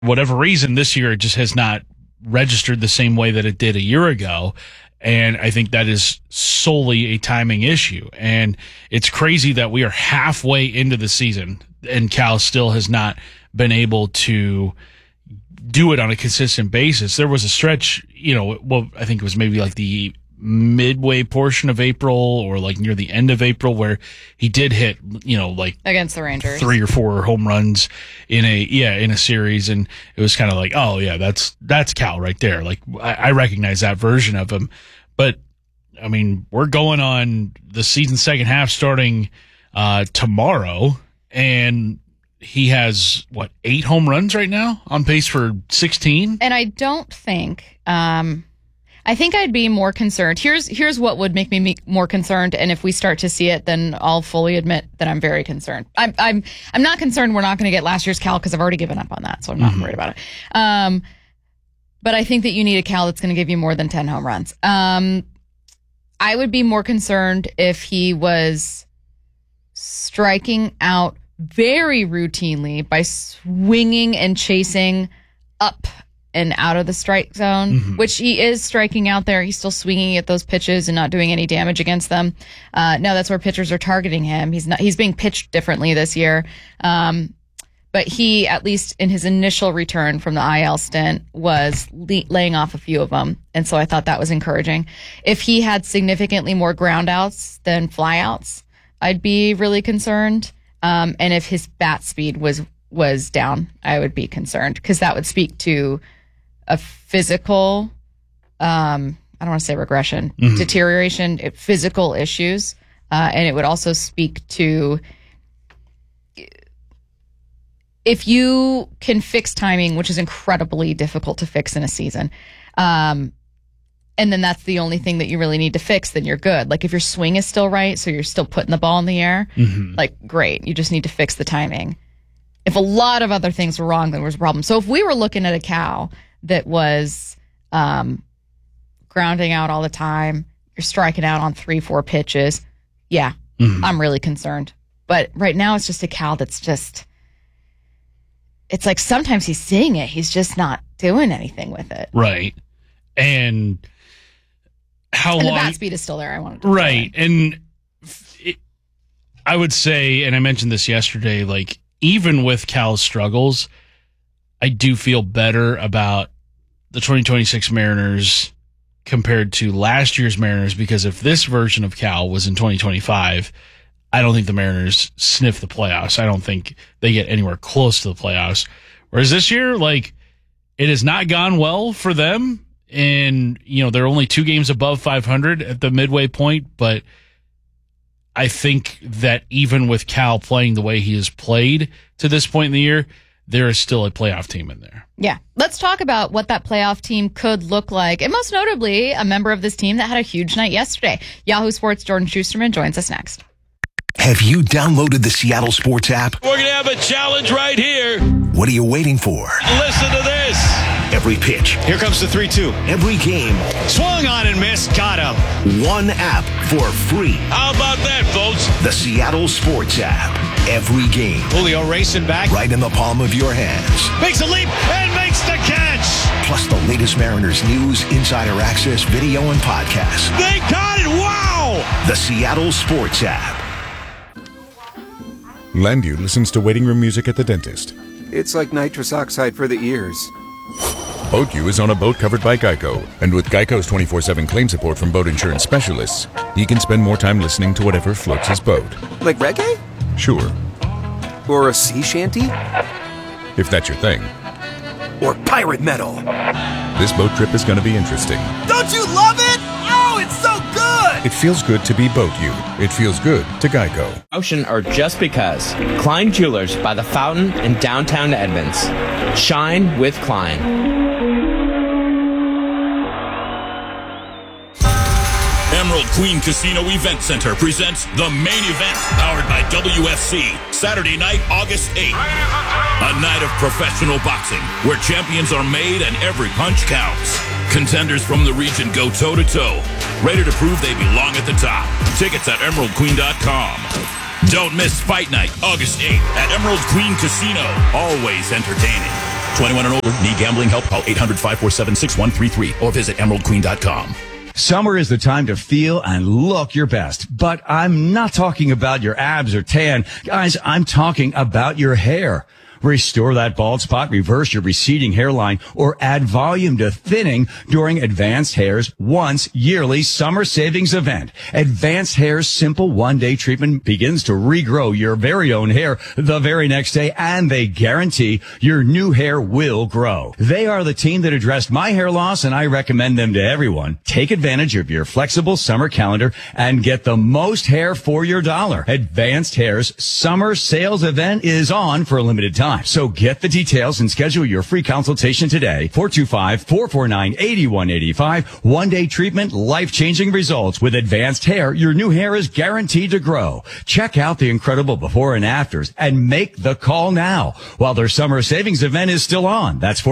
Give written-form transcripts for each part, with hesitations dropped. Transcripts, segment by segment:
whatever reason, this year it just has not registered the same way that it did a year ago. And I think that is solely a timing issue. And it's crazy that we are halfway into the season and Cal still has not been able to do it on a consistent basis. There was a stretch, I think it was maybe like the midway portion of April or like near the end of April where he did hit, like against the Rangers, 3 or 4 home runs in a series. And it was kind of like, oh yeah, that's Cal right there. Like I recognize that version of him, but I mean, we're going on the season second half starting, tomorrow, and he has 8 home runs right now, on pace for 16. And I don't think, I think I'd be more concerned. Here's what would make me more concerned, and if we start to see it, then I'll fully admit that I'm very concerned. I'm not concerned we're not going to get last year's Cal because I've already given up on that, so I'm not worried about it. But I think that you need a Cal that's going to give you more than 10 home runs. I would be more concerned if he was striking out very routinely by swinging and chasing up and out of the strike zone, which he is striking out there. He's still swinging at those pitches and not doing any damage against them. Now that's where pitchers are targeting him. He's being pitched differently this year. But he, at least in his initial return from the IL stint, was laying off a few of them. And so I thought that was encouraging. If he had significantly more ground outs than fly outs, I'd be really concerned. And if his bat speed was down, I would be concerned because that would speak to a physical, I don't want to say regression, deterioration, physical issues. And it would also speak to if you can fix timing, which is incredibly difficult to fix in a season, and then that's the only thing that you really need to fix, then you're good. Like if your swing is still right, so you're still putting the ball in the air, like great. You just need to fix the timing. If a lot of other things were wrong, then there was a problem. So if we were looking at a Cal that was grounding out all the time, you're striking out on 3-4 pitches, yeah, I'm really concerned. But right now it's just a Cal that's just, it's like sometimes he's seeing it, he's just not doing anything with it. Right. And the bat speed is still there. I wanted to right. And I would say, and I mentioned this yesterday, like even with Cal's struggles, I do feel better about the 2026 Mariners compared to last year's Mariners, because if this version of Cal was in 2025, I don't think the Mariners sniff the playoffs. I don't think they get anywhere close to the playoffs. Whereas this year, like, it has not gone well for them. And, they're only 2 games above 500 at the midway point. But I think that even with Cal playing the way he has played to this point in the year, there is still a playoff team in there. Yeah. Let's talk about what that playoff team could look like. And most notably, a member of this team that had a huge night yesterday. Yahoo Sports' Jordan Schusterman joins us next. Have you downloaded the Seattle Sports app? We're going to have a challenge right here. What are you waiting for? Listen to this. Every pitch. Here comes the 3-2. Every game. Swung on and missed. Got him. One app for free. How about that, folks? The Seattle Sports app. Every game. Julio racing back. Right in the palm of your hands. Makes a leap and makes the catch. Plus the latest Mariners news, insider access, video, and podcasts. They got it. Wow. The Seattle Sports app. Landu listens to waiting room music at the dentist. It's like nitrous oxide for the ears. BoatU is on a boat covered by Geico, and with Geico's 24/7 claim support from boat insurance specialists, he can spend more time listening to whatever floats his boat. Like reggae? Sure. Or a sea shanty? If that's your thing. Or pirate metal? This boat trip is going to be interesting. Don't you love it? Oh, it's so good! It feels good to be BoatU. It feels good to Geico. Ocean or just because. Klein Jewelers by the Fountain in downtown Edmonds. Shine with Klein. Emerald Queen Casino Event Center presents the main event, powered by WFC, Saturday night, August 8th. A night of professional boxing, where champions are made and every punch counts. Contenders from the region go toe-to-toe, ready to prove they belong at the top. Tickets at EmeraldQueen.com. Don't miss Fight Night, August 8th at Emerald Queen Casino. Always entertaining. 21 and older. Need gambling help? Call 800-547-6133 or visit emeraldqueen.com. Summer is the time to feel and look your best, but I'm not talking about your abs or tan. Guys, I'm talking about your hair. Restore that bald spot, reverse your receding hairline, or add volume to thinning during Advanced Hair's once yearly summer savings event. Advanced Hair's simple one-day treatment begins to regrow your very own hair the very next day, and they guarantee your new hair will grow. They are the team that addressed my hair loss, and I recommend them to everyone. Take advantage of your flexible summer calendar and get the most hair for your dollar. Advanced Hair's summer sales event is on for a limited time. So get the details and schedule your free consultation today. 425-449-8185. One-day treatment, life-changing results. With Advanced Hair, your new hair is guaranteed to grow. Check out the incredible before and afters and make the call now while their summer savings event is still on. That's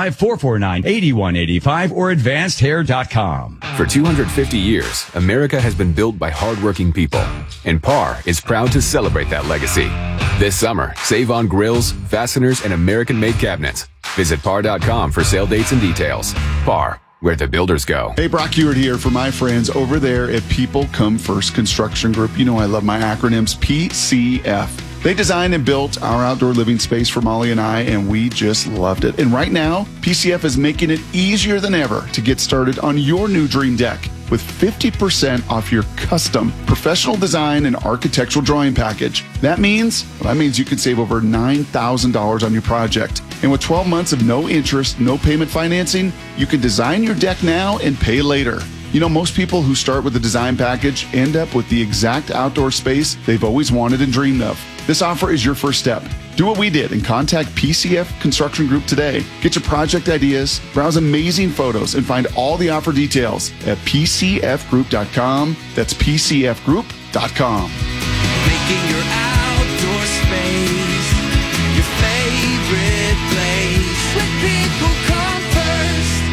425-449-8185 or advancedhair.com. For 250 years, America has been built by hardworking people, and PAR is proud to celebrate that legacy. This summer, save on grills, fasteners, and American-made cabinets. Visit par.com for sale dates and details. PAR, where the builders go. Hey, Brock Ewart here for my friends over there at People Come First Construction Group. You know I love my acronyms, PCF. They designed and built our outdoor living space for Molly and I, and we just loved it. And right now, PCF is making it easier than ever to get started on your new dream deck with 50% off your custom professional design and architectural drawing package. That means you can save over $9,000 on your project. And with 12 months of no interest, no payment financing, you can design your deck now and pay later. You know, most people who start with a design package end up with the exact outdoor space they've always wanted and dreamed of. This offer is your first step. Do what we did and contact PCF Construction Group today. Get your project ideas, browse amazing photos, and find all the offer details at PCFgroup.com. That's PCFgroup.com. Making your outdoor space your favorite place. Let people come first.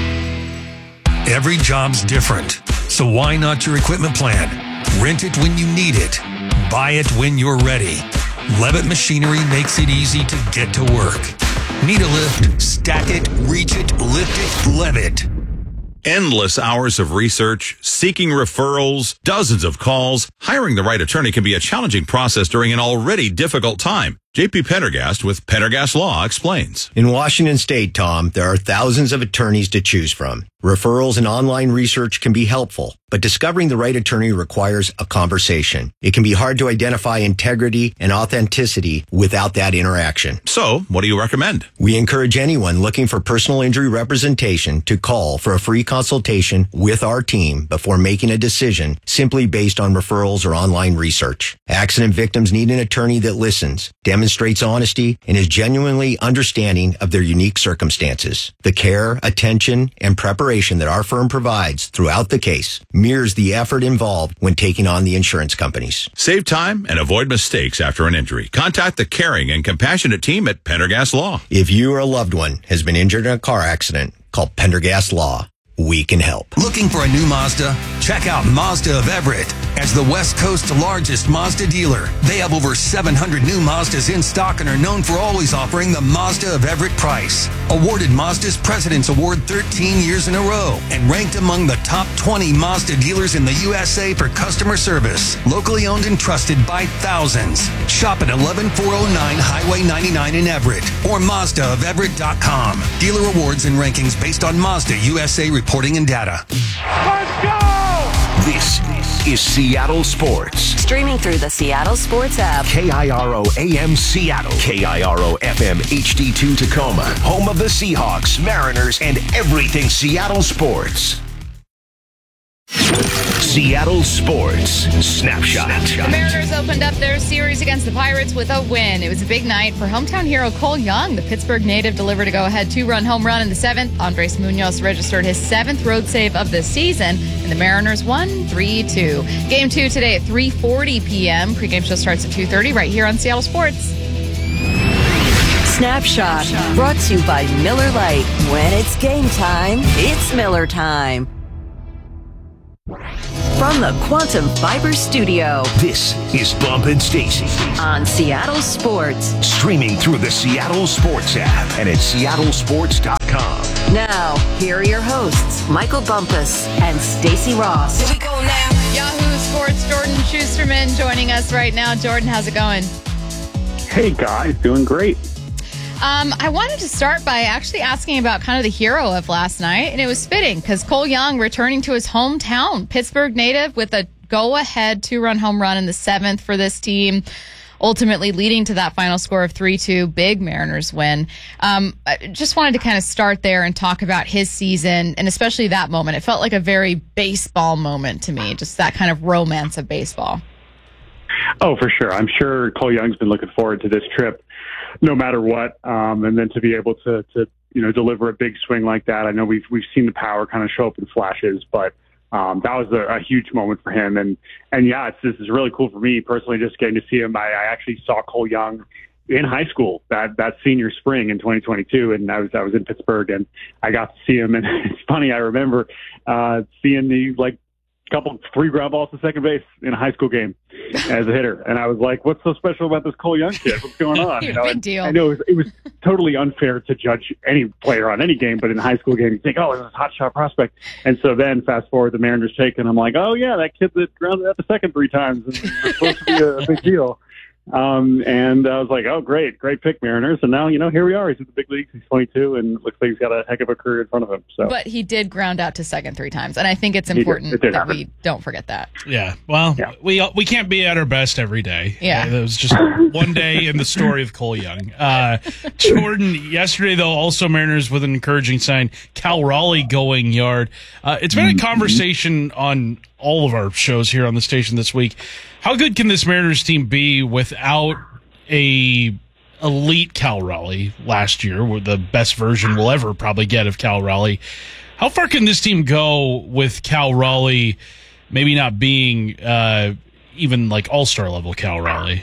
Every job's different, so why not your equipment plan? Rent it when you need it. Buy it when you're ready. Levitt Machinery makes it easy to get to work. Need a lift? Stack it, reach it, lift it, Levitt. Endless hours of research, seeking referrals, dozens of calls. Hiring the right attorney can be a challenging process during an already difficult time. J.P. Pendergast with Pendergast Law explains. In Washington State, Tom, there are thousands of attorneys to choose from. Referrals and online research can be helpful, but discovering the right attorney requires a conversation. It can be hard to identify integrity and authenticity without that interaction. So, what do you recommend? We encourage anyone looking for personal injury representation to call for a free consultation with our team before making a decision simply based on referrals or online research. Accident victims need an attorney that listens, demonstrates honesty, and is genuinely understanding of their unique circumstances. The care, attention, and preparation that our firm provides throughout the case mirrors the effort involved when taking on the insurance companies. Save time and avoid mistakes after an injury. Contact the caring and compassionate team at Pendergast Law. If you or a loved one has been injured in a car accident, call Pendergast Law. We can help. Looking for a new Mazda? Check out Mazda of Everett. As the West Coast's largest Mazda dealer, they have over 700 new Mazdas in stock and are known for always offering the Mazda of Everett price. Awarded Mazda's President's Award 13 years in a row and ranked among the top 20 Mazda dealers in the USA for customer service. Locally owned and trusted by thousands. Shop at 11409 Highway 99 in Everett or MazdaofEverett.com. Dealer awards and rankings based on Mazda USA reporting and data. Let's go! This is Seattle Sports. Streaming through the Seattle Sports app. KIRO AM Seattle. KIRO FM HD2 Tacoma. Home of the Seahawks, Mariners, and everything Seattle sports. Seattle Sports Snapshot. The Mariners opened up their series against the Pirates with a win. It was a big night for hometown hero Cole Young. The Pittsburgh native delivered a go-ahead two-run home run in the seventh. Andres Munoz registered his seventh road save of the season, and the Mariners won 3-2. Game 2 today at 3:40 p.m. Pre-game show starts at 2:30 right here on Seattle Sports. Snapshot, brought to you by Miller Lite. When it's game time, it's Miller time. From the Quantum Fiber Studio This is Bump and Stacy. on Seattle Sports. Streaming through the Seattle Sports app and at seattlesports.com. Now, here are your hosts, Michael Bumpus and Stacy Ross. Here we go now. Yahoo Sports, Jordan Schusterman joining us right now. Jordan, how's it going? Hey, guys. Doing great. I wanted to start by actually asking about kind of the hero of last night, and it was fitting because Cole Young returning to his hometown, Pittsburgh native, with a go-ahead 2-run home run in the 7th for this team, ultimately leading to that final score of 3-2, big Mariners win. I just wanted to kind of start there and talk about his season, and especially that moment. It felt like a very baseball moment to me, just that kind of romance of baseball. Oh, for sure. I'm sure Cole Young's been looking forward to this trip no matter what. And then to be able to deliver a big swing like that. I know we've seen the power kind of show up in flashes, but that was a huge moment for him. And yeah, this is really cool for me personally, just getting to see him. I actually saw Cole Young in high school that senior spring in 2022, and I was in Pittsburgh, and I got to see him. And it's funny, I remember seeing the couple 3 ground balls to second base in a high school game as a hitter, and I was like, "What's so special about this Cole Young kid? What's going on?" Big deal. I know it was totally unfair to judge any player on any game, but in a high school game, you think, "Oh, this is a hot shot prospect." And so then, fast forward, the Mariners take, and I'm like, "Oh yeah, that kid that grounded at the second 3 times is supposed to be a big deal." And I was like, "Oh, great pick, Mariners." And now, here we are. He's in the big leagues. He's 22, and looks like he's got a heck of a career in front of him. So, but he did ground out to second 3 times, and I think it's important that we don't forget that. Yeah, well, we can't be at our best every day. Yeah. It was just one day in the story of Cole Young. Jordan, yesterday, though, also Mariners with an encouraging sign, Cal Raleigh going yard. It's been a conversation on all of our shows here on the station this week. How good can this Mariners team be without a elite Cal Raleigh last year, where the best version we'll ever probably get of Cal Raleigh? How far can this team go with Cal Raleigh maybe not being even like all-star level Cal Raleigh?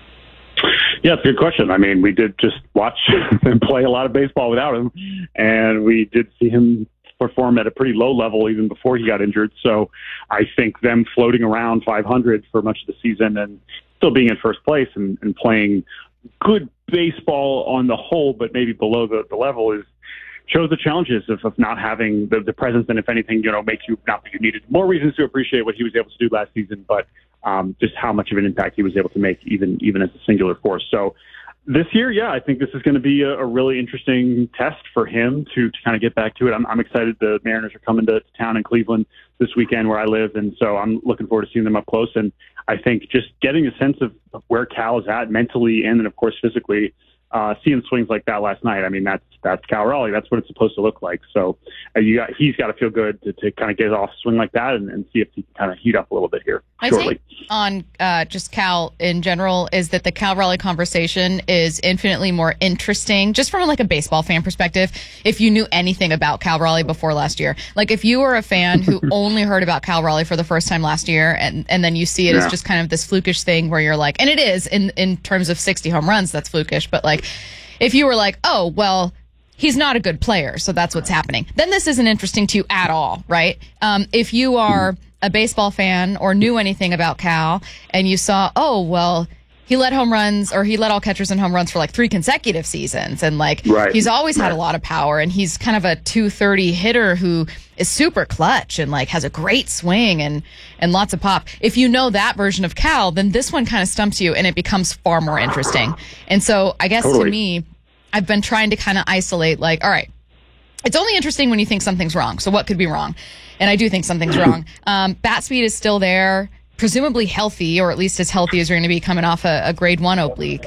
Yeah, it's a good question. I mean, we did just watch him play a lot of baseball without him, and we did see him perform at a pretty low level even before he got injured. So I think them floating around 500 for much of the season and still being in first place and playing good baseball on the whole, but maybe below the level shows the challenges of not having the presence, and if anything, makes you not that you needed more reasons to appreciate what he was able to do last season, but just how much of an impact he was able to make even as a singular force. So this year, yeah, I think this is going to be a really interesting test for him to kind of get back to it. I'm excited. The Mariners are coming to town in Cleveland this weekend where I live, and so I'm looking forward to seeing them up close. And I think just getting a sense of where Cal is at mentally and then, of course, physically, seeing swings like that last night, I mean, that's Cal Raleigh. That's what it's supposed to look like. So he's got to feel good to kind of get off a swing like that and see if he can kind of heat up a little bit here shortly. My take on just Cal in general is that the Cal Raleigh conversation is infinitely more interesting, just from like a baseball fan perspective, if you knew anything about Cal Raleigh before last year. Like if you were a fan who only heard about Cal Raleigh for the first time last year, and then you see it as just kind of this flukish thing where you're like, and it is in terms of 60 home runs, that's flukish, but like if you were like, oh, well, he's not a good player, so that's what's happening, then this isn't interesting to you at all, right? If you are a baseball fan or knew anything about Cal and you saw, oh, well, he led home runs, or he led all catchers in home runs for like 3 consecutive seasons, and like he's always had a lot of power, and he's kind of a 230 hitter who is super clutch and like has a great swing and lots of pop. If you know that version of Cal, then this one kind of stumps you and it becomes far more interesting. And so I guess to me, I've been trying to kind of isolate, like, all right, it's only interesting when you think something's wrong. So what could be wrong? And I do think something's wrong. Bat speed is still there, presumably healthy, or at least as healthy as you're going to be coming off a grade 1 oblique.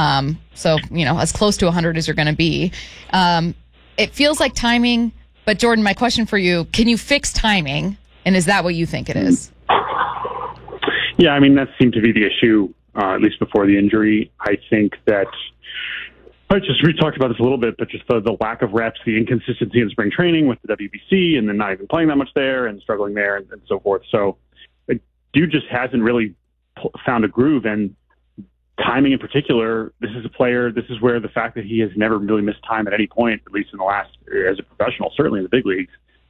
So, as close to 100 as you're going to be. It feels like timing, but Jordan, my question for you, can you fix timing? And is that what you think it is? Yeah, I mean, that seemed to be the issue, at least before the injury. I think that we talked about this a little bit, but just the lack of reps, the inconsistency in spring training with the WBC, and then not even playing that much there and struggling there and so forth. So dude just hasn't really found a groove, and timing in particular, this is where the fact that he has never really missed time at any point, at least in the last, as a professional, certainly in the big leagues,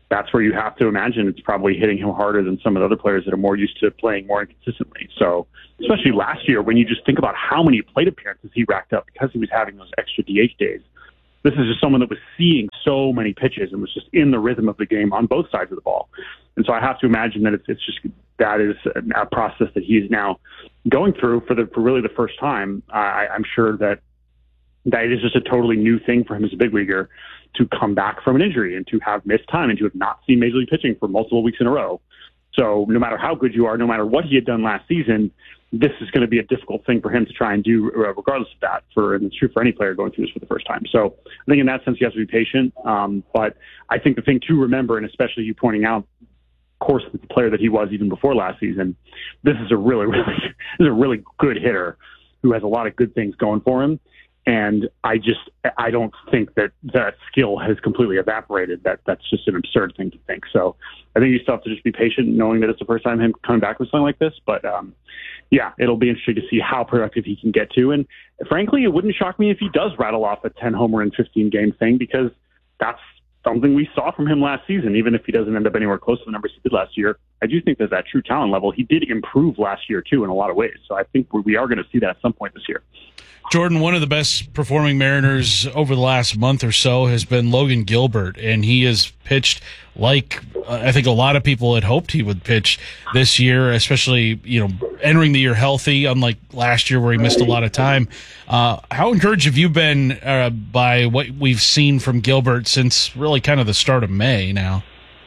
that's where you have to imagine it's probably hitting him harder than some of the other players that are more used to playing more inconsistently. So, especially last year, when you just think about how many plate appearances he racked up because he was having those extra DH days. This is just someone that was seeing so many pitches and was just in the rhythm of the game on both sides of the ball. And so I have to imagine that it's just that is a process that he is now going through for really the first time. I'm sure that it is just a totally new thing for him as a big leaguer to come back from an injury and to have missed time and to have not seen Major League pitching for multiple weeks in a row. So no matter how good you are, no matter what he had done last season, this is going to be a difficult thing for him to try and do regardless of that. And it's true for any player going through this for the first time. So I think in that sense, you have to be patient. But I think the thing to remember, and especially you pointing out, of course, the player that he was even before last season, this is a really good hitter who has a lot of good things going for him. And I don't think that skill has completely evaporated. That's just an absurd thing to think. So I think you still have to just be patient, knowing that it's the first time him coming back with something like this. But yeah, it'll be interesting to see how productive he can get to. And frankly, it wouldn't shock me if he does rattle off a 10 homer in 15 game thing, because that's something we saw from him last season. Even if he doesn't end up anywhere close to the numbers he did last year, I do think there's that true talent level. He did improve last year too in a lot of ways. So I think we are going to see that at some point this year. Jordan, one of the best performing Mariners over the last month or so has been Logan Gilbert, and he has pitched like I think a lot of people had hoped he would pitch this year, especially, entering the year healthy, unlike last year where he missed a lot of time. How encouraged have you been by what we've seen from Gilbert since really kind of the start of May now?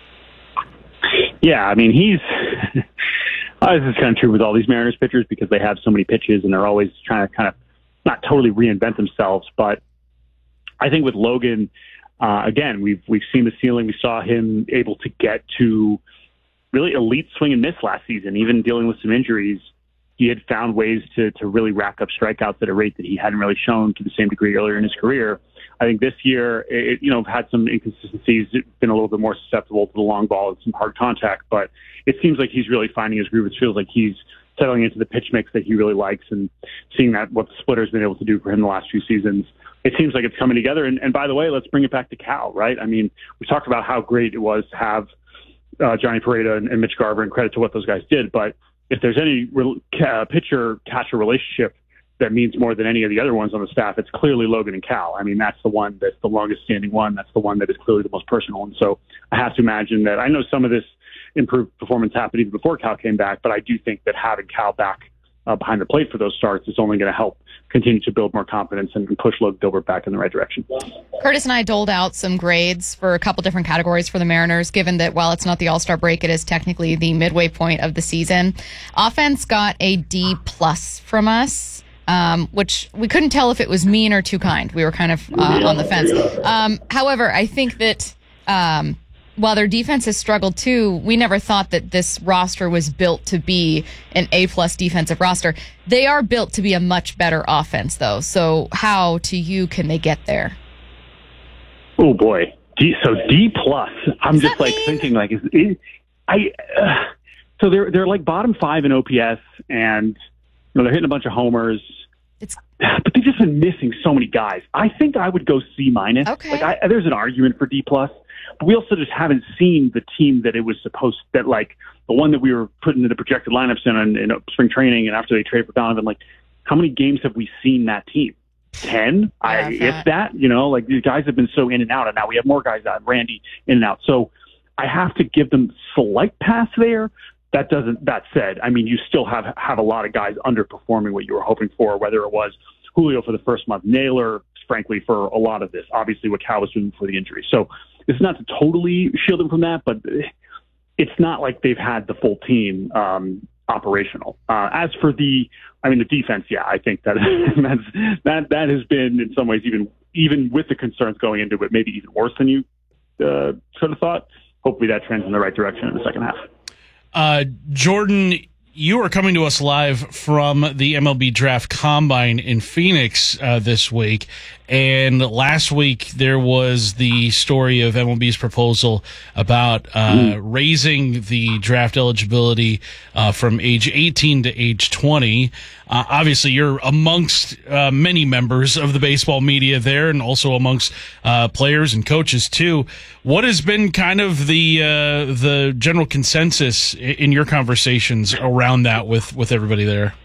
Yeah, I mean, this is kind of true with all these Mariners pitchers because they have so many pitches and they're always trying to kind of not totally reinvent themselves. But I think with Logan, again, we've seen the ceiling. We saw him able to get to really elite swing and miss last season, even dealing with some injuries. He had found ways to really rack up strikeouts at a rate that he hadn't really shown to the same degree earlier in his career. I think this year, had some inconsistencies, been a little bit more susceptible to the long ball and some hard contact, but it seems like he's really finding his groove. It feels like he's settling into the pitch mix that he really likes, and seeing that what the splitter's been able to do for him the last few seasons. It seems like it's coming together. And by the way, let's bring it back to Cal, right? I mean, we talked about how great it was to have Johnny Pareda and Mitch Garver, and credit to what those guys did. But if there's any pitcher-catcher relationship that means more than any of the other ones on the staff, it's clearly Logan and Cal. I mean, that's the one that's the longest-standing one. That's the one that is clearly the most personal. And so I have to imagine that I know some of this improved performance happened even before Cal came back, but I do think that having Cal back behind the plate for those starts is only going to help continue to build more confidence and push Logan Gilbert back in the right direction. Curtis and I doled out some grades for a couple different categories for the Mariners, given that while it's not the All-Star break, it is technically the midway point of the season. Offense got a D+ from us, which we couldn't tell if it was mean or too kind. We were kind of on the fence. However, I think that while their defense has struggled too, we never thought that this roster was built to be an A+ defensive roster. They are built to be a much better offense, though. So how, to you, can they get there? Oh boy, D+. I'm just thinking so they're like bottom 5 in OPS, and they're hitting a bunch of homers. But they've just been missing so many guys. I think I would go C-. Okay. There's an argument for D+. But we also just haven't seen the team that it was supposed that, like, the one that we were putting into the projected lineups in spring training and after they traded for Donovan. Like, how many games have we seen that team? 10? If that, these guys have been so in and out, and now we have more guys out, Randy in and out. So I have to give them slight pass there. That said, I mean, you still have a lot of guys underperforming what you were hoping for, whether it was Julio for the first month, Naylor, frankly, for a lot of this, obviously what Cal was doing before the injury. So it's not to totally shield them from that, but it's not like they've had the full team operational. As for the defense, yeah, I think that has been in some ways even with the concerns going into it, maybe even worse than you sort of thought. Hopefully that trends in the right direction in the second half. Jordan, you are coming to us live from the MLB Draft Combine in Phoenix this week. And last week, there was the story of MLB's proposal about raising the draft eligibility from age 18 to age 20. Obviously, you're amongst many members of the baseball media there, and also amongst players and coaches, too. What has been kind of the general consensus in your conversations around that with everybody there?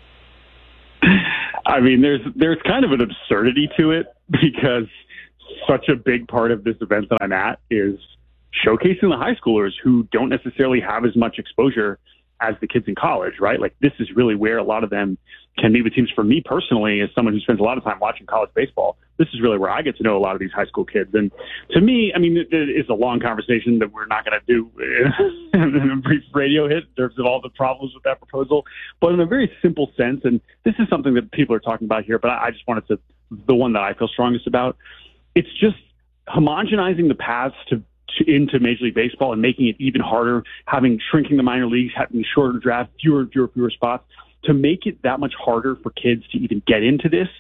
I mean, there's kind of an absurdity to it because such a big part of this event that I'm at is showcasing the high schoolers who don't necessarily have as much exposure as the kids in college, right? Like, this is really where a lot of them can meet with teams. For me personally, as someone who spends a lot of time watching college baseball, this is really where I get to know a lot of these high school kids. And to me, I mean, it is a long conversation that we're not going to do in a brief radio hit in terms of all the problems with that proposal. But in a very simple sense, and this is something that people are talking about here, but I just wanted to, the one that I feel strongest about, it's just homogenizing the paths into Major League Baseball and making it even harder, shrinking the minor leagues, having shorter draft, fewer spots, to make it that much harder for kids to even get into this.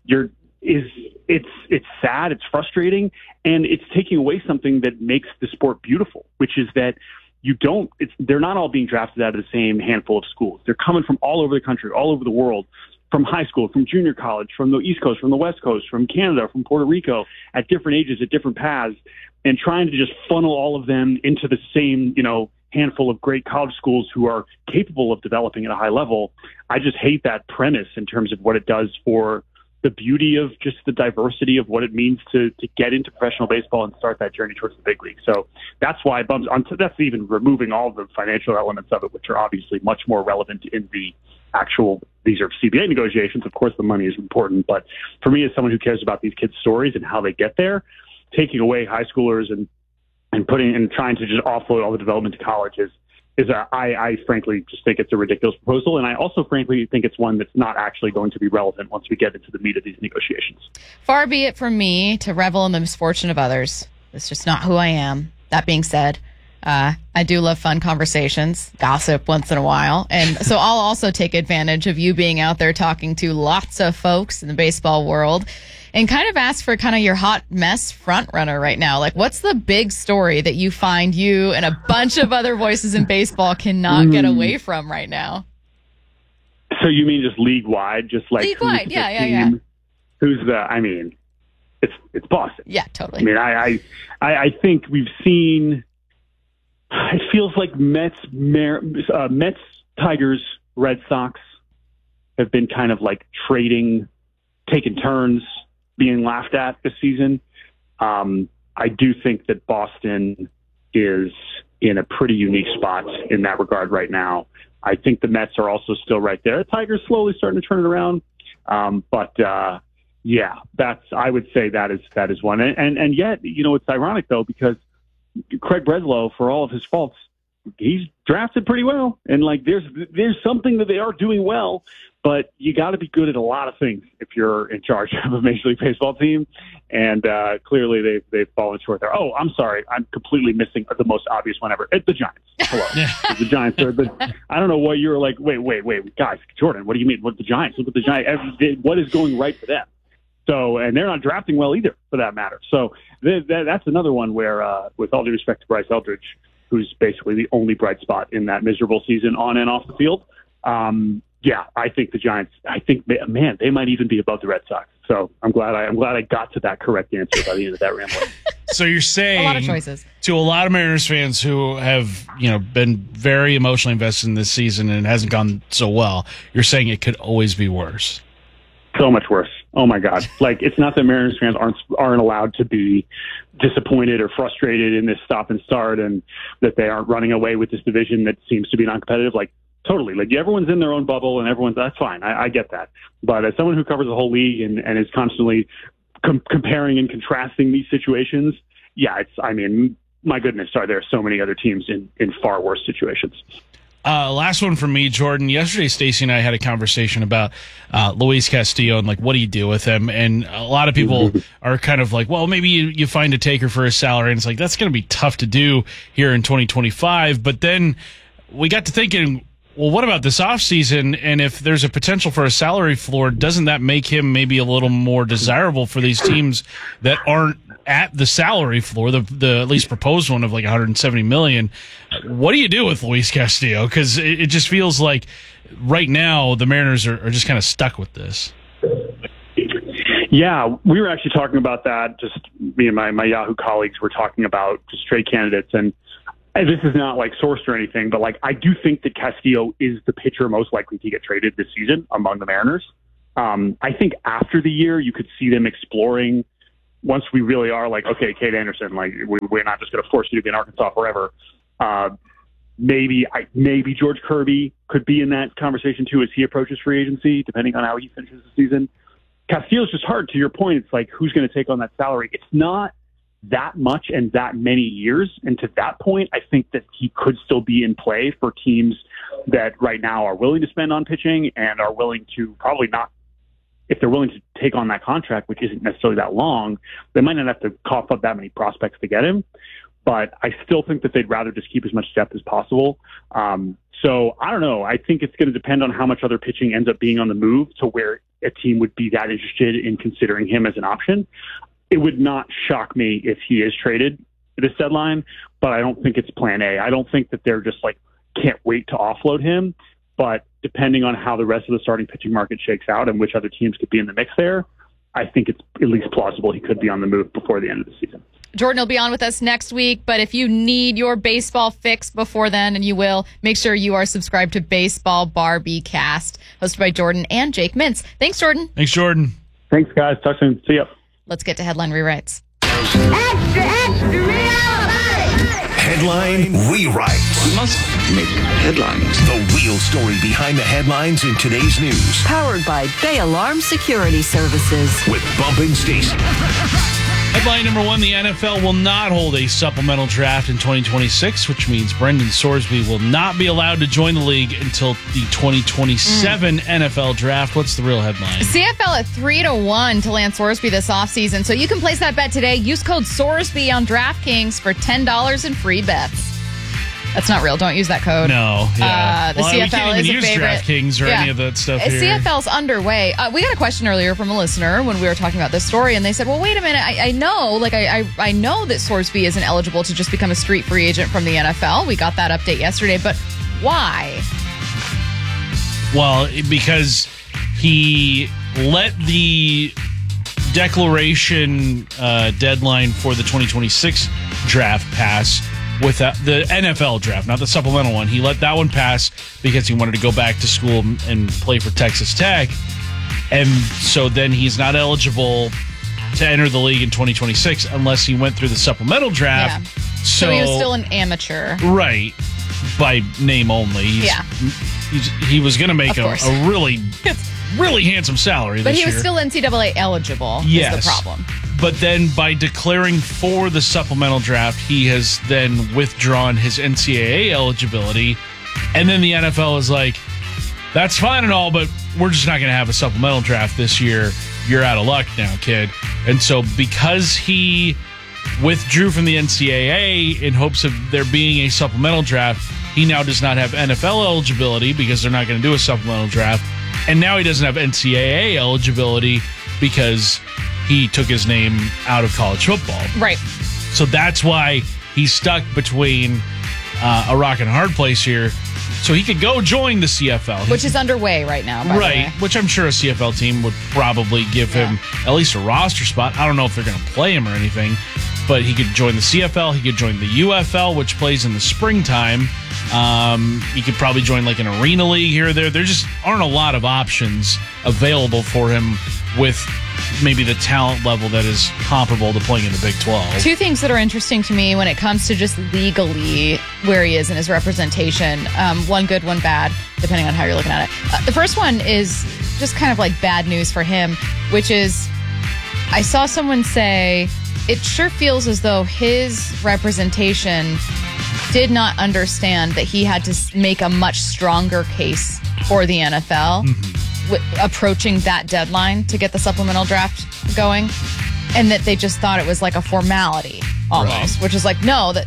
It's sad, it's frustrating, and it's taking away something that makes the sport beautiful, which is that they're not all being drafted out of the same handful of schools. They're coming from all over the country, all over the world, from high school, from junior college, from the East Coast, from the West Coast, from Canada, from Puerto Rico, at different ages, at different paths, and trying to just funnel all of them into the same, handful of great college schools who are capable of developing at a high level. I just hate that premise in terms of what it does for the beauty of just the diversity of what it means to get into professional baseball and start that journey towards the big league. So that's why that's even removing all the financial elements of it, which are obviously much more relevant in the actual, these are CBA negotiations. Of course, the money is important, but for me, as someone who cares about these kids' stories and how they get there, taking away high schoolers and trying to just offload all the development to college I frankly just think it's a ridiculous proposal. And I also frankly think it's one that's not actually going to be relevant once we get into the meat of these negotiations. Far be it from me to revel in the misfortune of others. It's just not who I am. That being said, I do love fun conversations, gossip once in a while. And so I'll also take advantage of you being out there talking to lots of folks in the baseball world and kind of ask for kind of your hot mess front runner right now. Like, what's the big story that you find you and a bunch of other voices in baseball cannot get away from right now? So you mean just league-wide? Just like league-wide, yeah. Who's it's Boston. Yeah, totally. I mean, I think we've seen, it feels like Mets, Tigers, Red Sox have been kind of like taking turns being laughed at this season. I do think that Boston is in a pretty unique spot in that regard right now. I think the Mets are also still right there. The Tigers slowly starting to turn it around. I would say that is one. And yet, it's ironic though, because Craig Breslow, for all of his faults, he's drafted pretty well. And like, there's something that they are doing well, but you got to be good at a lot of things if you're in charge of a Major League Baseball team. And clearly they've fallen short there. Oh, I'm sorry. I'm completely missing the most obvious one ever. It's the Giants. Hello. The Giants are I don't know what you were like, wait, guys, Jordan, what do you mean? What the Giants? Look at the Giants. What is going right for them? So, and they're not drafting well either, for that matter. So that's another one where, with all due respect to Bryce Eldridge, who's basically the only bright spot in that miserable season on and off the field. I think the Giants, they might even be above the Red Sox. So I'm glad I got to that correct answer by the end of that rambling. So you're saying a lot of choices to a lot of Mariners fans who have, been very emotionally invested in this season and it hasn't gone so well, you're saying it could always be worse. So much worse. Oh my God. Like, it's not that Mariners fans aren't allowed to be disappointed or frustrated in this stop and start and that they aren't running away with this division that seems to be non-competitive. Like, totally. Like, everyone's in their own bubble and that's fine. I get that. But as someone who covers the whole league and is constantly comparing and contrasting these situations, my goodness, are there so many other teams in far worse situations. Last one from me, Jordan. Yesterday, Stacey and I had a conversation about Luis Castillo and, like, what do you do with him? And a lot of people are kind of like, well, maybe you find a taker for his salary. And it's like, that's going to be tough to do here in 2025. But then we got to thinking, well, what about this offseason? And if there's a potential for a salary floor, doesn't that make him maybe a little more desirable for these teams that aren't at the salary floor, the at least proposed one of like $170 million? What do you do with Luis Castillo? Because it just feels like right now the Mariners are just kind of stuck with this. Yeah, we were actually talking about that. Just me and my Yahoo colleagues were talking about just trade candidates, and this is not like sourced or anything, but like I do think that Castillo is the pitcher most likely to get traded this season among the Mariners. I think after the year, you could see them exploring. Once we really are like, okay, Cade Anderson, like we're not just going to force you to be in Arkansas forever. Maybe George Kirby could be in that conversation too as he approaches free agency, depending on how he finishes the season. Castillo's just hard. To your point, it's like, who's going to take on that salary? It's not that much and that many years. And to that point, I think that he could still be in play for teams that right now are willing to spend on pitching and are willing to probably not, if they're willing to take on that contract, which isn't necessarily that long, they might not have to cough up that many prospects to get him. But I still think that they'd rather just keep as much depth as possible. So I don't know. I think it's going to depend on how much other pitching ends up being on the move to where a team would be that interested in considering him as an option. It would not shock me if he is traded at this deadline, but I don't think it's plan A. I don't think that they're just like, can't wait to offload him. But depending on how the rest of the starting pitching market shakes out and which other teams could be in the mix there, I think it's at least plausible he could be on the move before the end of the season. Jordan will be on with us next week, but if you need your baseball fix before then, and you will, make sure you are subscribed to Baseball Barbie Cast, hosted by Jordan and Jake Mintz. Thanks, Jordan. Thanks, Jordan. Thanks, guys. Talk soon. See ya. Let's get to Headline Rewrites. Extra, extra, Headline Rewrites. Must make headlines. The real story behind the headlines in today's news. Powered by Bay Alarm Security Services. With Bump and Stacy. Headline number one, the NFL will not hold a supplemental draft in 2026, which means Brendan Sorsby will not be allowed to join the league until the 2027 NFL draft. What's the real headline? CFL at 3-1 to land Sorsby this offseason. So you can place that bet today. Use code Sorsby on DraftKings for $10 in free bets. That's not real. Don't use that code. No. Yeah. The CFL we can't even is a use favorite. DraftKings or any of that stuff here. CFL's underway. We got a question earlier from a listener when we were talking about this story, and they said, well, wait a minute. I know that Sorsby isn't eligible to just become a street free agent from the NFL. We got that update yesterday, but why? Well, because he let the declaration deadline for the 2026 draft pass without the NFL draft, not the supplemental one. He let that one pass because he wanted to go back to school and play for Texas Tech. And so then he's not eligible to enter the league in 2026 unless he went through the supplemental draft. Yeah. So he was still an amateur. Right. By name only. He was going to make a really, really handsome salary but this year. But he was still NCAA eligible is the problem. But then by declaring for the supplemental draft, he has then withdrawn his NCAA eligibility. And then the NFL is like, that's fine and all, but we're just not going to have a supplemental draft this year. You're out of luck now, kid. And so because he withdrew from the NCAA in hopes of there being a supplemental draft, he now does not have NFL eligibility because they're not going to do a supplemental draft. And now he doesn't have NCAA eligibility because he took his name out of college football. Right. So that's why he's stuck between a rock and a hard place here. So he could go join the CFL. Which is underway right now, by the way. Which I'm sure a CFL team would probably give him at least a roster spot. I don't know if they're going to play him or anything, but he could join the CFL. He could join the UFL, which plays in the springtime. He could probably join like an arena league here or there. There just aren't a lot of options available for him with maybe the talent level that is comparable to playing in the Big 12. Two things that are interesting to me when it comes to just legally where he is in his representation. One good, one bad, depending on how you're looking at it. The first one is just kind of like bad news for him, which is I saw someone say it sure feels as though his representation did not understand that he had to make a much stronger case for the NFL. Approaching that deadline to get the supplemental draft going, and that they just thought it was like a formality almost, which is like, no, that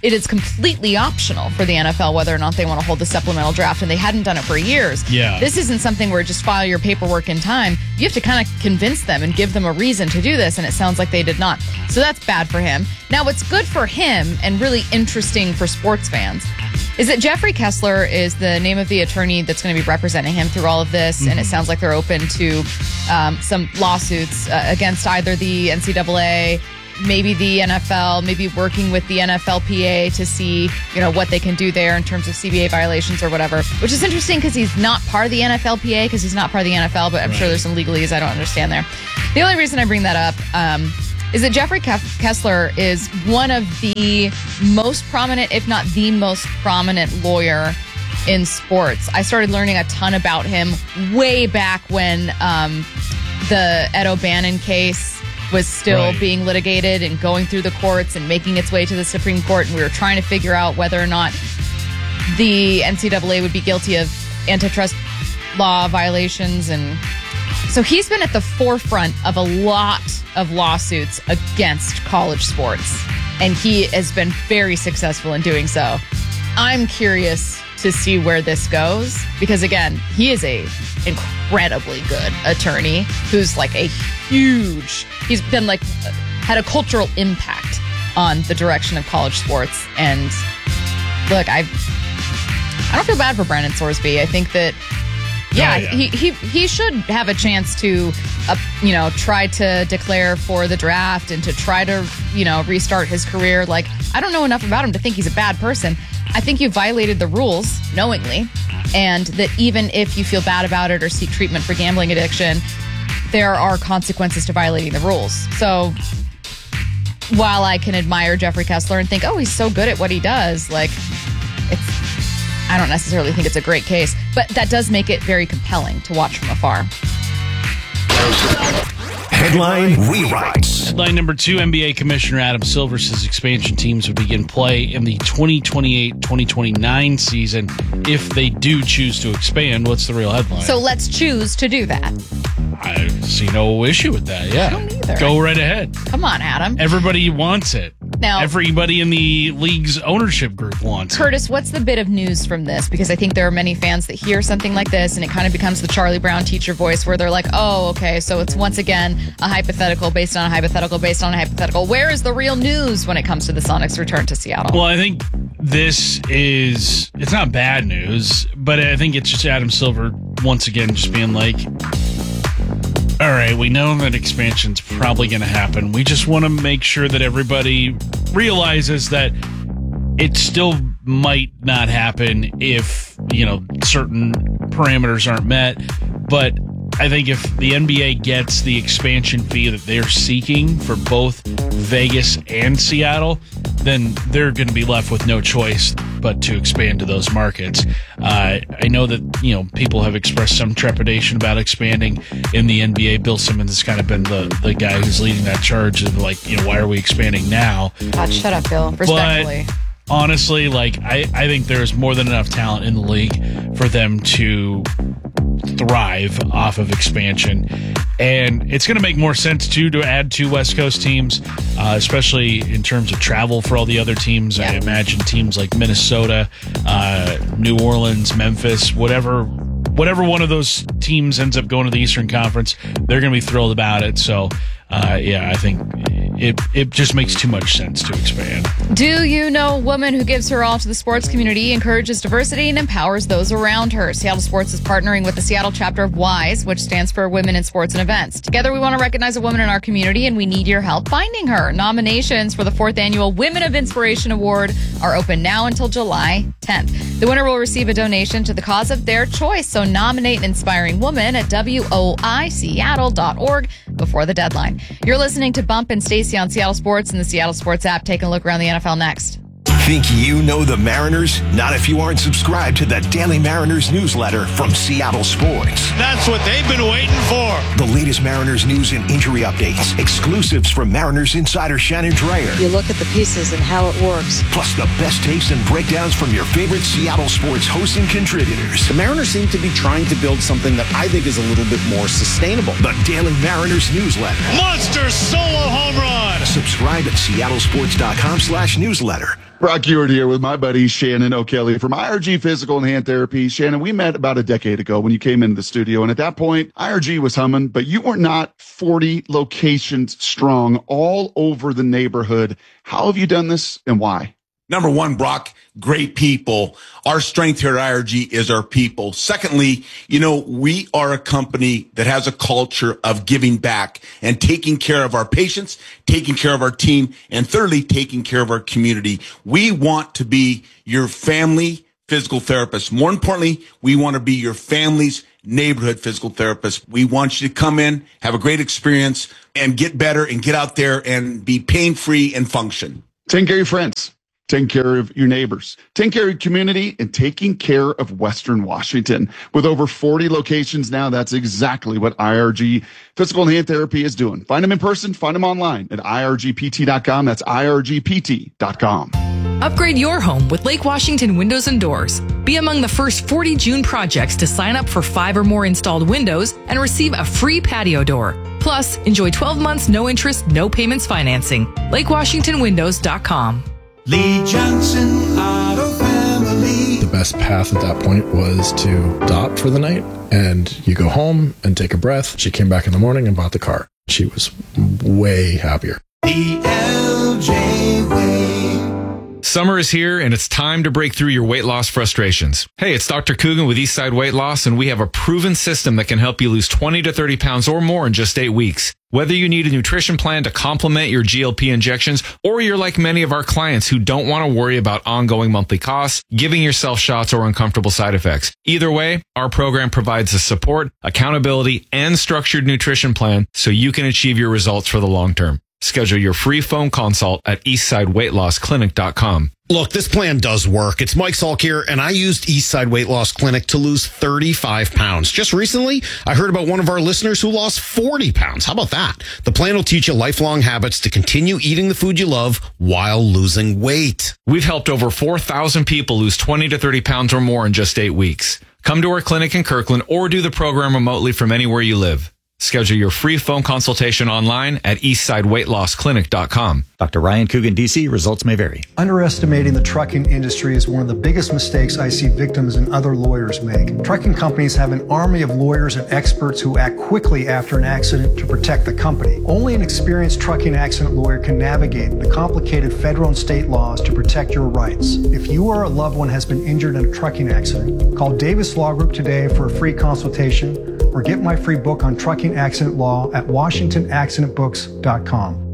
it is completely optional for the NFL whether or not they want to hold the supplemental draft, and they hadn't done it for years. Yeah. This isn't something where just file your paperwork in time. You have to kind of convince them and give them a reason to do this, and it sounds like they did not. So that's bad for him. Now, what's good for him and really interesting for sports fans is that Jeffrey Kessler is the name of the attorney that's going to be representing him through all of this, and it sounds like they're open to some lawsuits against either the NCAA, maybe the NFL, maybe working with the NFLPA to see, what they can do there in terms of CBA violations or whatever, which is interesting because he's not part of the NFLPA because he's not part of the NFL, but I'm sure there's some legalese I don't understand there. The only reason I bring that up is that Jeffrey Kessler is one of the most prominent, if not the most prominent lawyer in sports. I started learning a ton about him way back when the Ed O'Bannon case was still being litigated and going through the courts and making its way to the Supreme Court, and we were trying to figure out whether or not the NCAA would be guilty of antitrust law violations. And so he's been at the forefront of a lot of lawsuits against college sports, and he has been very successful in doing so. I'm curious to see where this goes because, again, he is a incredibly good attorney who's like he's been had a cultural impact on the direction of college sports. And look, I don't feel bad for Brandon Sorsby. I think that he should have a chance to try to declare for the draft and to try to restart his career. Like, I don't know enough about him to think he's a bad person. I think you violated the rules knowingly, and that even if you feel bad about it or seek treatment for gambling addiction, there are consequences to violating the rules. So while I can admire Jeffrey Kessler and think, oh, he's so good at what he does, I don't necessarily think it's a great case, but that does make it very compelling to watch from afar. Headline rewrites. Headline number 2, NBA Commissioner Adam Silver says expansion teams would begin play in the 2028-2029 season if they do choose to expand. What's the real headline? So let's choose to do that. I see no issue with that, yeah. I don't either. Go right ahead. Come on, Adam. Everybody wants it. Now, everybody in the league's ownership group wants Curtis, what's the bit of news from this? Because I think there are many fans that hear something like this and it kind of becomes the Charlie Brown teacher voice where they're like, oh, okay, so it's once again a hypothetical based on a hypothetical based on a hypothetical. Where is the real news when it comes to the Sonics' return to Seattle? Well, I think it's not bad news, but I think it's just Adam Silver once again just being like, all right, we know that expansion's probably going to happen. We just want to make sure that everybody realizes that it still might not happen if, certain parameters aren't met. But I think if the NBA gets the expansion fee that they're seeking for both Vegas and Seattle, then they're going to be left with no choice but to expand to those markets. I know that, people have expressed some trepidation about expanding in the NBA. Bill Simmons has kind of been the guy who's leading that charge of why are we expanding now? God, shut up, Bill. Respectfully. But honestly, I think there's more than enough talent in the league for them to thrive off of expansion, and it's going to make more sense too to add 2 West Coast teams, especially in terms of travel for all the other teams. I imagine teams like Minnesota, New Orleans, Memphis, whatever one of those teams ends up going to the Eastern Conference, they're going to be thrilled about it. So I think it just makes too much sense to expand. Do you know a woman who gives her all to the sports community, encourages diversity, and empowers those around her? Seattle Sports is partnering with the Seattle chapter of WISE, which stands for Women in Sports and Events. Together, we want to recognize a woman in our community, and we need your help finding her. Nominations for the 4th annual Women of Inspiration Award are open now until July 10th. The winner will receive a donation to the cause of their choice, so nominate an inspiring woman at woiseattle.org before the deadline. You're listening to Bump and Stacey on Seattle Sports and the Seattle Sports app. Taking a look around the NFL next. Think you know the Mariners? Not if you aren't subscribed to the Daily Mariners newsletter from Seattle Sports. That's what they've been waiting for. The latest Mariners news and injury updates, exclusives from Mariners insider Shannon Dreyer. You look at the pieces and how it works. Plus the best takes and breakdowns from your favorite Seattle Sports hosts and contributors. The Mariners seem to be trying to build something that I think is a little bit more sustainable. The Daily Mariners newsletter. Monster solo home run. Subscribe at seattlesports.com/newsletter. Brock Ewart here with my buddy Shannon O'Kelly from IRG Physical and Hand Therapy. Shannon, we met about a decade ago when you came into the studio, and at that point, IRG was humming, but you were not 40 locations strong all over the neighborhood. How have you done this and why? Number one, Brock, great people. Our strength here at IRG is our people. Secondly, we are a company that has a culture of giving back and taking care of our patients, taking care of our team, and thirdly, taking care of our community. We want to be your family physical therapist. More importantly, we want to be your family's neighborhood physical therapist. We want you to come in, have a great experience, and get better and get out there and be pain-free and function. Take care of your friends. Taking care of your neighbors, taking care of your community, and taking care of Western Washington. With over 40 locations now, that's exactly what IRG Physical and Hand Therapy is doing. Find them in person, find them online at irgpt.com. That's irgpt.com. Upgrade your home with Lake Washington Windows and Doors. Be among the first 40 June projects to sign up for 5 or more installed windows and receive a free patio door. Plus, enjoy 12 months, no interest, no payments financing. LakeWashingtonWindows.com. Lee Johnson Auto Family. The best path at that point was to stop for the night, and you go home and take a breath. She came back in the morning and bought the car. She was way happier. The LJ Way. Summer is here, and it's time to break through your weight loss frustrations. Hey, it's Dr. Coogan with Eastside Weight Loss, and we have a proven system that can help you lose 20 to 30 pounds or more in just 8 weeks. Whether you need a nutrition plan to complement your GLP injections, or you're like many of our clients who don't want to worry about ongoing monthly costs, giving yourself shots, or uncomfortable side effects. Either way, our program provides the support, accountability, and structured nutrition plan so you can achieve your results for the long term. Schedule your free phone consult at eastsideweightlossklinik.com. Look, this plan does work. It's Mike Salk here, and I used Eastside Weight Loss Clinic to lose 35 pounds. Just recently, I heard about one of our listeners who lost 40 pounds. How about that? The plan will teach you lifelong habits to continue eating the food you love while losing weight. We've helped over 4,000 people lose 20 to 30 pounds or more in just 8 weeks. Come to our clinic in Kirkland or do the program remotely from anywhere you live. Schedule your free phone consultation online at eastsideweightlossklinik.com. Dr. Ryan Coogan, D.C. Results may vary. Underestimating the trucking industry is one of the biggest mistakes I see victims and other lawyers make. Trucking companies have an army of lawyers and experts who act quickly after an accident to protect the company. Only an experienced trucking accident lawyer can navigate the complicated federal and state laws to protect your rights. If you or a loved one has been injured in a trucking accident, call Davis Law Group today for a free consultation or get my free book on trucking accident law at WashingtonAccidentBooks.com.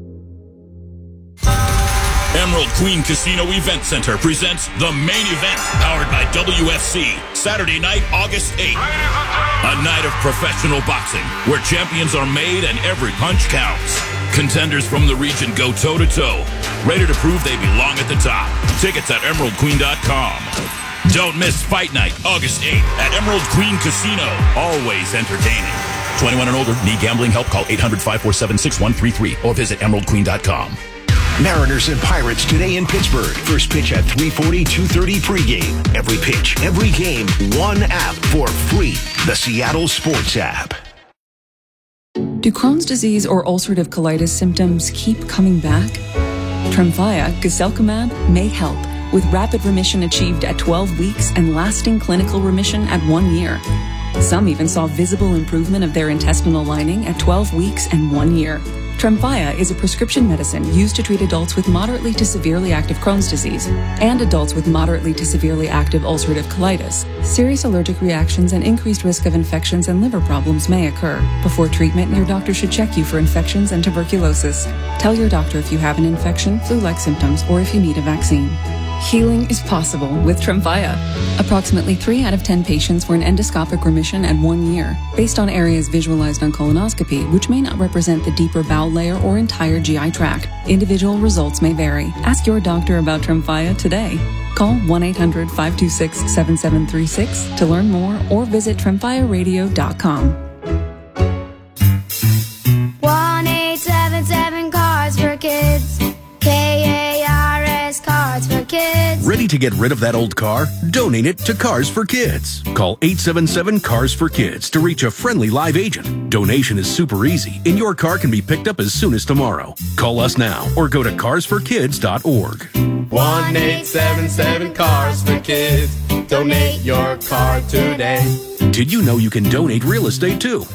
Emerald Queen Casino Event Center presents the main event, powered by WFC, Saturday night, August 8th. A night of professional boxing, where champions are made and every punch counts. Contenders from the region go toe-to-toe, ready to prove they belong at the top. Tickets at EmeraldQueen.com. Don't miss Fight Night, August 8th at Emerald Queen Casino. Always entertaining. 21 and older. Need gambling help? Call 800-547-6133 or visit EmeraldQueen.com. Mariners and Pirates today in Pittsburgh. First pitch at 3:40, 2:30 pregame. Every pitch, every game, one app for free. The Seattle Sports app. Do Crohn's disease or ulcerative colitis symptoms keep coming back? Tremfya, guselkumab, may help, with rapid remission achieved at 12 weeks and lasting clinical remission at 1 year. Some even saw visible improvement of their intestinal lining at 12 weeks and 1 year. Tremfya is a prescription medicine used to treat adults with moderately to severely active Crohn's disease and adults with moderately to severely active ulcerative colitis. Serious allergic reactions and increased risk of infections and liver problems may occur. Before treatment, your doctor should check you for infections and tuberculosis. Tell your doctor if you have an infection, flu-like symptoms, or if you need a vaccine. Healing is possible with Tremfya. Approximately 3 out of 10 patients were in endoscopic remission at 1 year, based on areas visualized on colonoscopy, which may not represent the deeper bowel layer or entire GI tract. Individual results may vary. Ask your doctor about Tremfya today. Call 1-800-526-7736 to learn more or visit TremfyaRadio.com. 1-877-CARS-FOR-KIDS. KARS Cards for Kids. Ready to get rid of that old car? Donate it to Cars for Kids. Call 877-CARS-FOR-KIDS to reach a friendly live agent. Donation is super easy, and your car can be picked up as soon as tomorrow. Call us now or go to carsforkids.org. 1-877 Cars for Kids. Donate your car today. Did you know you can donate real estate too?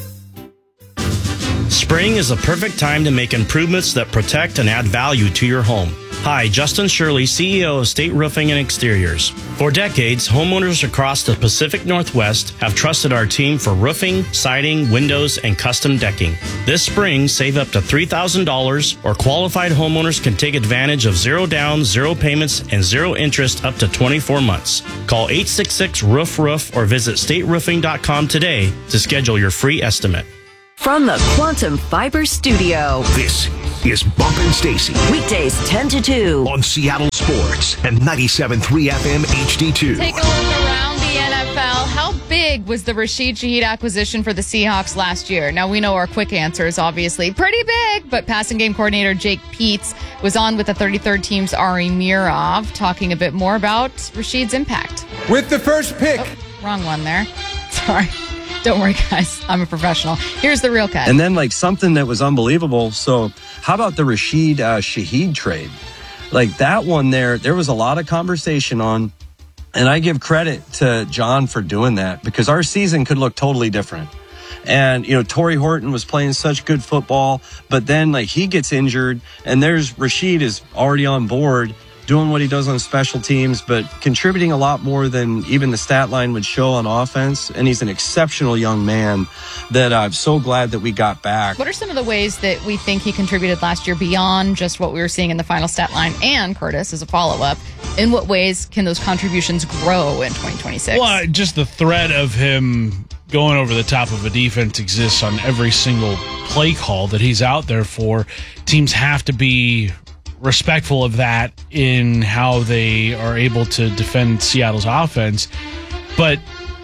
Spring is the perfect time to make improvements that protect and add value to your home. Hi, Justin Shirley, CEO of State Roofing and Exteriors. For decades, homeowners across the Pacific Northwest have trusted our team for roofing, siding, windows, and custom decking. This spring, save up to $3,000, or qualified homeowners can take advantage of 0 down, 0 payments, and 0 interest up to 24 months. Call 866-ROOF-ROOF or visit stateroofing.com today to schedule your free estimate. From the Quantum Fiber Studio. This is Bumpin' Stacy. Weekdays 10 to 2. On Seattle Sports and 97.3 FM HD2. Take a look around the NFL. How big was the Rashid Shaheed acquisition for the Seahawks last year? Now, we know our quick answer is obviously pretty big, but passing game coordinator Jake Peetz was on with the 33rd team's Ari Mirov, talking a bit more about Rashid's impact. With the first pick. Oh, wrong one there. Sorry. Don't worry, guys. I'm a professional. Here's the real cut. And then, something that was unbelievable. So, how about the Rashid Shaheed trade? That one there was a lot of conversation on. And I give credit to John for doing that because our season could look totally different. And, Torrey Horton was playing such good football, but then, he gets injured. And Rashid is already on board, doing what he does on special teams, but contributing a lot more than even the stat line would show on offense. And he's an exceptional young man that I'm so glad that we got back. What are some of the ways that we think he contributed last year beyond just what we were seeing in the final stat line? And, Curtis, as a follow-up, in what ways can those contributions grow in 2026? Well, just the threat of him going over the top of a defense exists on every single play call that he's out there for. Teams have to be respectful of that in how they are able to defend Seattle's offense. But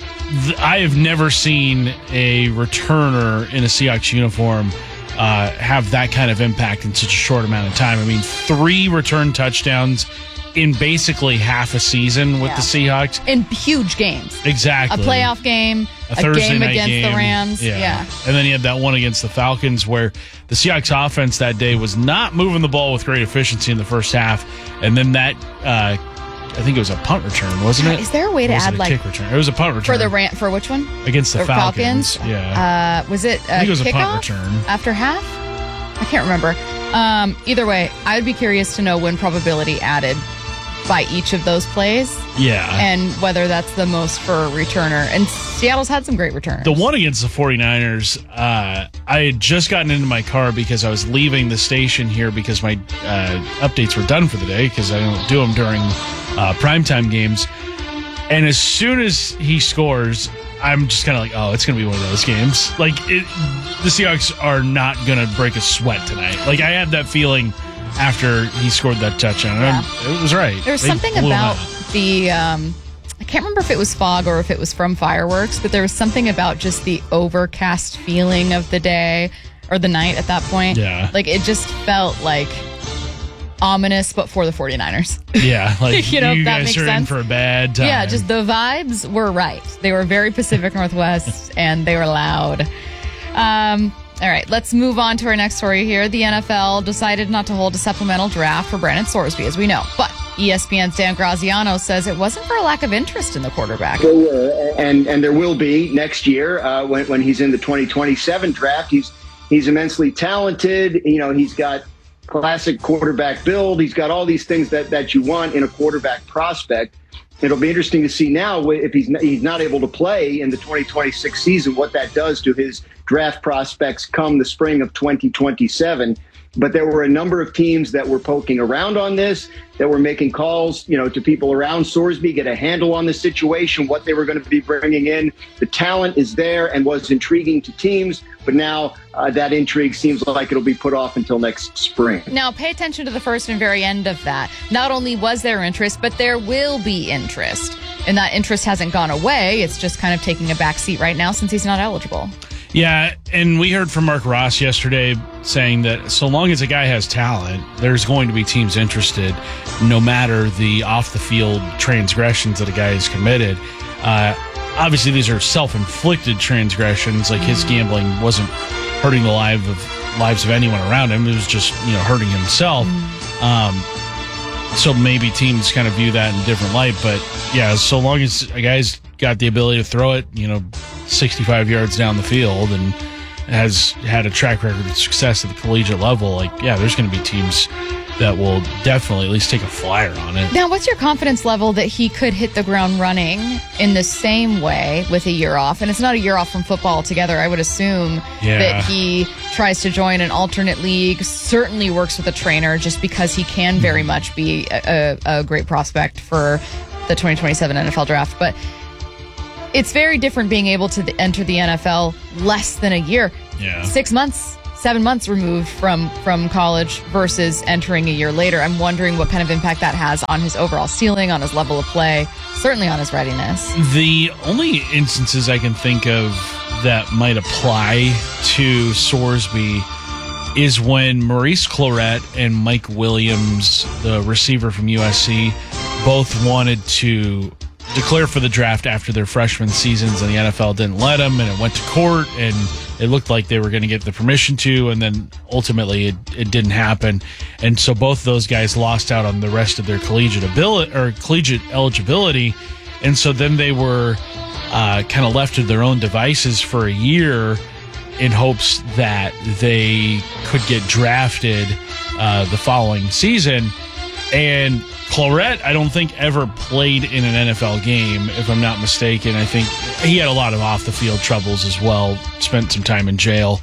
I have never seen a returner in a Seahawks uniform have that kind of impact in such a short amount of time. I mean, 3 return touchdowns in basically half a season with the Seahawks. In huge games. Exactly. A playoff game, a game against the Rams. Yeah. And then you had that one against the Falcons where the Seahawks offense that day was not moving the ball with great efficiency in the first half. And then that, I think it was a punt return, wasn't it? Is there a way to add kick return? It was a punt return. For which one? Against the Falcons. Yeah. Was it I think it was a punt return. After half? I can't remember. Either way, I would be curious to know when probability added by each of those plays. Yeah. And whether that's the most for a returner. And Seattle's had some great returners. The one against the 49ers, I had just gotten into my car because I was leaving the station here because my updates were done for the day because I don't do them during primetime games. And as soon as he scores, I'm just kind of oh, it's going to be one of those games. The Seahawks are not going to break a sweat tonight. I had that feeling after he scored that touchdown. Yeah. It was right. There was something about the, I can't remember if it was fog or if it was from fireworks, but there was something about just the overcast feeling of the day or the night at that point. Yeah. It just felt ominous, but for the 49ers. Yeah. You guys are in for a bad time. Yeah, just the vibes were right. They were very Pacific Northwest and they were loud. All right, let's move on to our next story here. The NFL decided not to hold a supplemental draft for Brandon Sorsby, as we know. But ESPN's Dan Graziano says it wasn't for a lack of interest in the quarterback. There were, and there will be next year when he's in the 2027 draft. He's immensely talented. He's got classic quarterback build. He's got all these things that you want in a quarterback prospect. It'll be interesting to see now if he's not able to play in the 2026 season, what that does to his draft prospects come the spring of 2027. But there were a number of teams that were poking around on this, that were making calls, to people around Sorsby, get a handle on the situation, what they were going to be bringing in. The talent is there and was intriguing to teams, but now that intrigue seems like it'll be put off until next spring. Now, pay attention to the first and very end of that. Not only was there interest, but there will be interest. And that interest hasn't gone away. It's just kind of taking a back seat right now since he's not eligible. Yeah, and we heard from Mark Ross yesterday saying that so long as a guy has talent, there's going to be teams interested, no matter the off-the-field transgressions that a guy has committed. Obviously, these are self-inflicted transgressions. His gambling wasn't hurting the lives of anyone around him. It was just hurting himself. So maybe teams kind of view that in a different light. But yeah, so long as a guy's got the ability to throw it, 65 yards down the field and has had a track record of success at the collegiate level, there's going to be teams that will definitely at least take a flyer on it. Now, what's your confidence level that he could hit the ground running in the same way with a year off? And it's not a year off from football altogether. I would assume that he tries to join an alternate league, certainly works with a trainer, just because he can very much be a great prospect for the 2027 NFL draft. But it's very different being able to enter the NFL less than a year. 6 months. 7 months removed from college versus entering a year later. I'm wondering what kind of impact that has on his overall ceiling, on his level of play, certainly on his readiness. The only instances I can think of that might apply to Sorsby is when Maurice Clarett and Mike Williams, the receiver from USC, both wanted to declare for the draft after their freshman seasons, and the NFL didn't let them, and it went to court, and it looked like they were going to get the permission to, and then ultimately it didn't happen. And so both those guys lost out on the rest of their collegiate eligibility. And so then they were kind of left to their own devices for a year in hopes that they could get drafted the following season. And Clarett, I don't think, ever played in an NFL game, if I'm not mistaken. I think he had a lot of off-the-field troubles as well, spent some time in jail.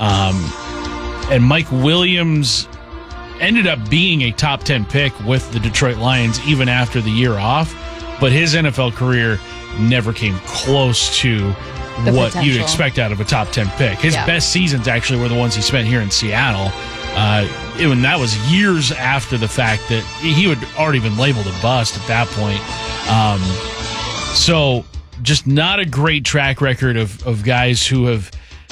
And Mike Williams ended up being a top 10 pick with the Detroit Lions even after the year off, but his NFL career never came close to what you'd expect out of a top 10 pick. His best seasons actually were the ones he spent here in Seattle. And that was years after the fact that he had already been labeled a bust at that point. So just not a great track record of guys who have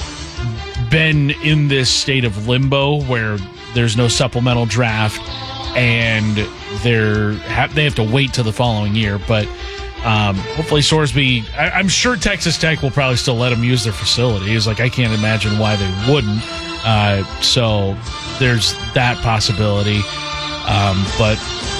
been in this state of limbo where there's no supplemental draft and they have to wait till the following year. But hopefully Sorsby, I'm sure Texas Tech will probably still let him use their facilities. I can't imagine why they wouldn't. So there's that possibility. But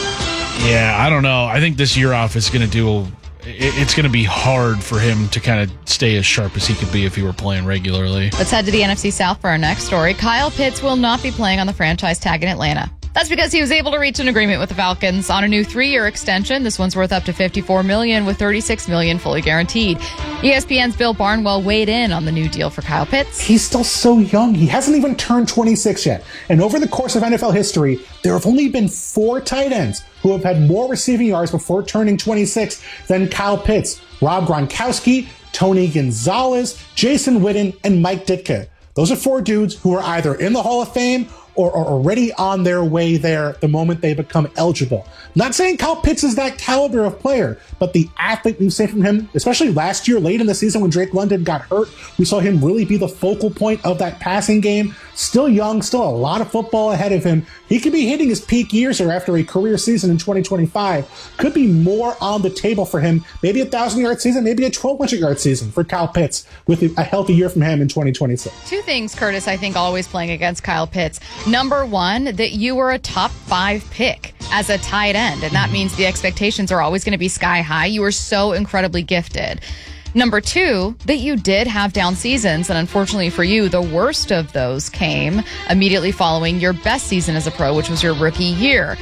yeah, I don't know. I think this year off is going to it's going to be hard for him to kind of stay as sharp as he could be if he were playing regularly. Let's head to the NFC South for our next story. Kyle Pitts will not be playing on the franchise tag in Atlanta. That's because he was able to reach an agreement with the Falcons on a new 3-year extension. This one's worth up to $54 million, with $36 million fully guaranteed. ESPN's Bill Barnwell weighed in on the new deal for Kyle Pitts. He's still so young. He hasn't even turned 26 yet. And over the course of NFL history, there have only been 4 tight ends who have had more receiving yards before turning 26 than Kyle Pitts. Rob Gronkowski, Tony Gonzalez, Jason Witten, and Mike Ditka. Those are 4 dudes who are either in the Hall of Fame or are already on their way there the moment they become eligible. I'm not saying Kyle Pitts is that caliber of player, but the athlete we've seen from him, especially last year, late in the season when Drake London got hurt, we saw him really be the focal point of that passing game. Still young, still a lot of football ahead of him. He could be hitting his peak years here after a career season in 2025. Could be more on the table for him. Maybe a 1,000-yard season, maybe a 1,200-yard season for Kyle Pitts with a healthy year from him in 2026. 2 things, Curtis, I think always playing against Kyle Pitts. Number 1, that you were a top 5 pick as a tight end, and that means the expectations are always going to be sky high. You were so incredibly gifted. Number 2, that you did have down seasons, and unfortunately for you, the worst of those came immediately following your best season as a pro, which was your rookie year.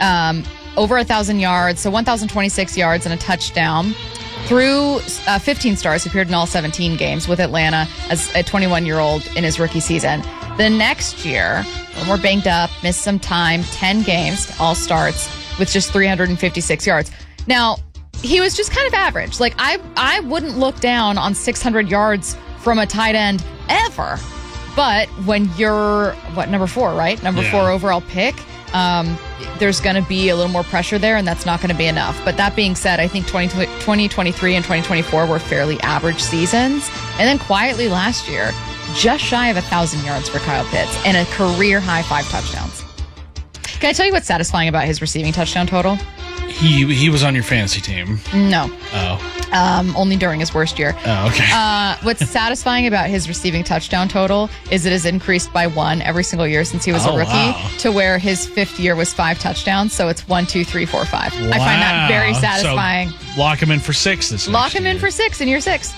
Over 1,000 yards, so 1,026 yards and a touchdown. Through 15 starts, appeared in all 17 games with Atlanta as a 21-year-old in his rookie season. The next year, a little more banged up, missed some time, 10 games, all starts, with just 356 yards. Now, he was just kind of average. I wouldn't look down on 600 yards from a tight end ever. But when you're, number 4, right? Number 4 overall pick, there's going to be a little more pressure there, and that's not going to be enough. But that being said, I think 2023 and 2024 were fairly average seasons. And then quietly last year, just shy of 1,000 yards for Kyle Pitts and a career-high 5 touchdowns. Can I tell you what's satisfying about his receiving touchdown total? He was on your fantasy team. No. Oh. Only during his worst year. Oh, okay. What's satisfying about his receiving touchdown total is it has increased by 1 every single year since he was a rookie, to where his 5th year was 5 touchdowns. So it's 1, 2, 3, 4, 5. Wow. I find that very satisfying. So lock him in for 6 this year. Lock him in for 6 in year 6.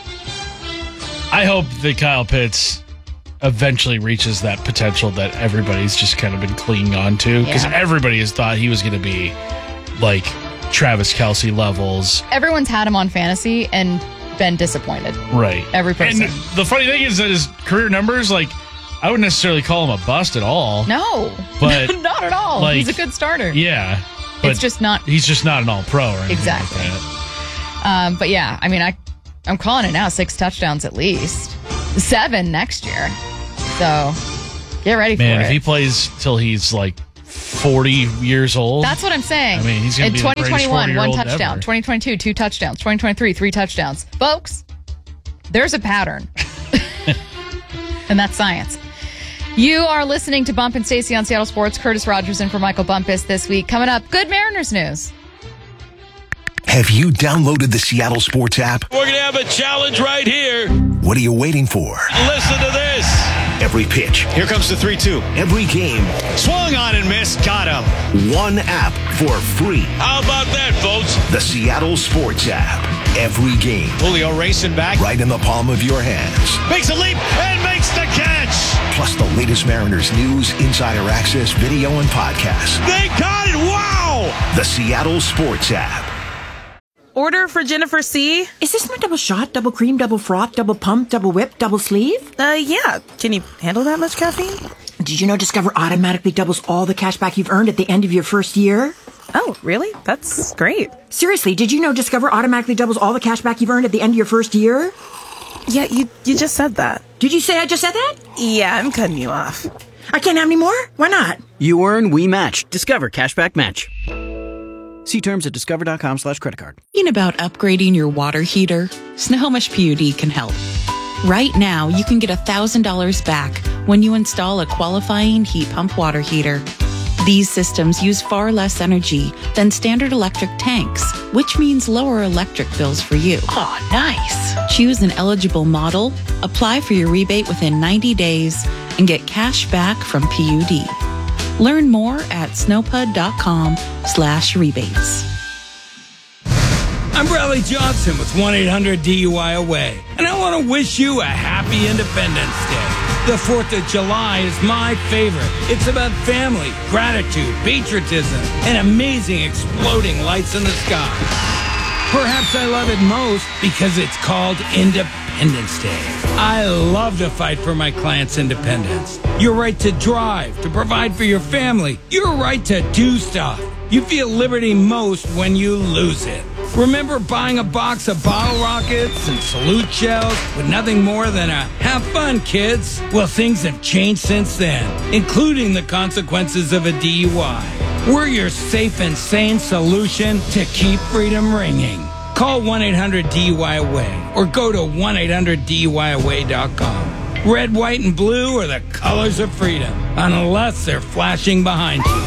I hope that Kyle Pitts eventually reaches that potential that everybody's just kind of been clinging on to, because everybody has thought he was going to be like Travis Kelce levels. Everyone's had him on fantasy and been disappointed. Right. Every person. And the funny thing is that his career numbers, like, I wouldn't necessarily call him a bust at all. No. But not at all. like, he's a good starter. Yeah. But it's just not. He's just not an all-pro or anything Exactly. like that. But yeah, I mean, I'm calling it now. 6 touchdowns at least. 7 next year. So get ready for it. Man, if he plays till he's like 40 years old. That's what I'm saying. I mean, he's going to be in 2021, 1 touchdown. Ever. 2022, 2 touchdowns. 2023, 3 touchdowns. Folks, there's a pattern. And that's science. You are listening to Bump and Stacey on Seattle Sports. Curtis Rogers in for Michael Bumpus this week. Coming up, good Mariners news. Have you downloaded the Seattle Sports app? We're going to have a challenge right here. What are you waiting for? Listen to this. Every pitch. Here comes the 3-2. Every game. Swung on and missed. Got him. One app for free. How about that, folks? The Seattle Sports app. Every game. Julio racing back. Right in the palm of your hands. Makes a leap and makes the catch. Plus the latest Mariners news, insider access, video, and podcasts. They got it. Wow. The Seattle Sports app. Order for Jennifer C. Is this my double shot, double cream, double froth, double pump, double whip, double sleeve? Yeah. Can you handle that much caffeine? Did you know Discover automatically doubles all the cash back you've earned at the end of your first year? Oh, really? That's great. Seriously, did you know Discover automatically doubles all the cash back you've earned at the end of your first year? Yeah, you just said that. Did you say I just said that? Yeah, I'm cutting you off. I can't have any more? Why not? You earn, we match. Discover Cashback Match. See terms at discover.com/creditcard. Thinking about upgrading your water heater? Snohomish PUD can help. Right now, you can get $1,000 back when you install a qualifying heat pump water heater. These systems use far less energy than standard electric tanks, which means lower electric bills for you. Oh, nice. Choose an eligible model, apply for your rebate within 90 days, and get cash back from PUD. Learn more at snowpud.com/rebates. I'm Bradley Johnson with 1-800-DUI-AWAY, and I want to wish you a happy Independence Day. The 4th of July is my favorite. It's about family, gratitude, patriotism, and amazing exploding lights in the sky. Perhaps I love it most because it's called Independence Day. I love to fight for my clients' independence. Your right to drive, to provide for your family, your right to do stuff. You feel liberty most when you lose it. Remember buying a box of bottle rockets and salute shells with nothing more than a "have fun, kids"? Well, things have changed since then, including the consequences of a DUI. We're your safe and sane solution to keep freedom ringing. Call 1-800-DUI-AWAY or go to 1-800-DUI-AWAY.com. Red, white, and blue are the colors of freedom, unless they're flashing behind you.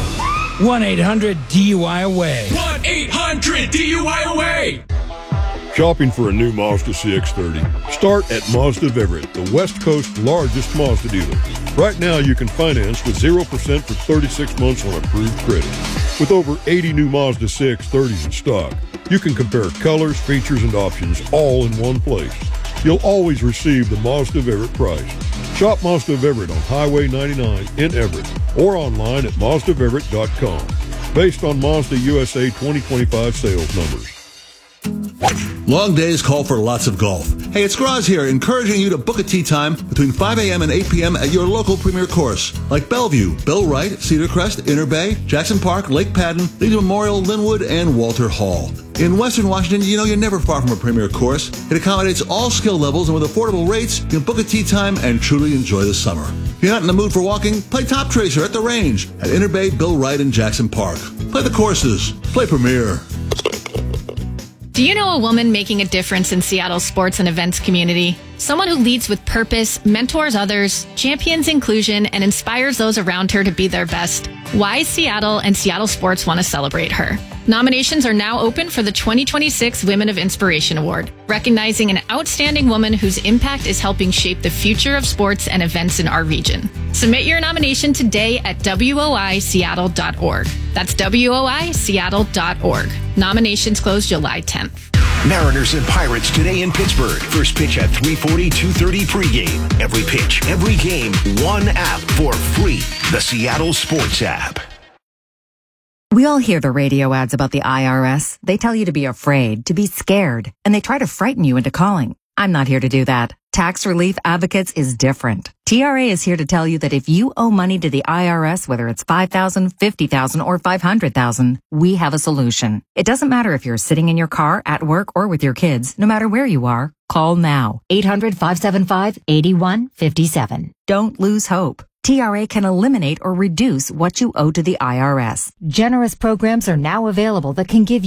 1-800-DUI-AWAY. 1-800-DUI-AWAY. Shopping for a new Mazda CX-30? Start at Mazda of Everett, the West Coast's largest Mazda dealer. Right now, you can finance with 0% for 36 months on approved credit. With over 80 new Mazda CX-30s in stock, you can compare colors, features, and options all in one place. You'll always receive the Mazda of Everett price. Shop Mazda of Everett on Highway 99 in Everett or online at MazdaofEverett.com. Based on Mazda USA 2025 sales numbers. Long days call for lots of golf. Hey, it's Graz here, encouraging you to book a tee time between 5 a.m. and 8 p.m. at your local premier course, like Bellevue, Bill Wright, Cedar Crest, Inner Bay, Jackson Park, Lake Padden, Leeds Memorial, Linwood, and Walter Hall. In Western Washington, you know you're never far from a premier course. It accommodates all skill levels, and with affordable rates, you can book a tee time and truly enjoy the summer. If you're not in the mood for walking, play Top Tracer at the range at Inner Bay, Bill Wright, and Jackson Park. Play the courses. Play Premier. Do you know a woman making a difference in Seattle's sports and events community? Someone who leads with purpose, mentors others, champions inclusion, and inspires those around her to be their best. Why Seattle and Seattle sports want to celebrate her. Nominations are now open for the 2026 Women of Inspiration Award, recognizing an outstanding woman whose impact is helping shape the future of sports and events in our region. Submit your nomination today at woiseattle.org. That's woiseattle.org. Nominations close July 10th. Mariners and Pirates today in Pittsburgh. First pitch at 3:40, 2:30 pregame. Every pitch, every game, one app for free. The Seattle Sports app. We all hear the radio ads about the IRS. They tell you to be afraid, to be scared, and they try to frighten you into calling. I'm not here to do that. Tax Relief Advocates is different. TRA is here to tell you that if you owe money to the IRS, whether it's $5,000, $50,000, or $500,000, we have a solution. It doesn't matter if you're sitting in your car, at work, or with your kids. No matter where you are, call now. 800-575-8157. Don't lose hope. TRA can eliminate or reduce what you owe to the IRS. Generous programs are now available that can give you